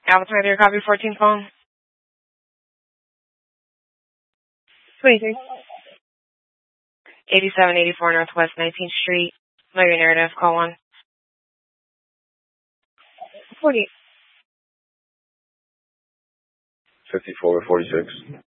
Avatar, your copy 14 phone. 23. 8784 Northwest 19th Street. Know your narrative. Call 1. 40. 5446.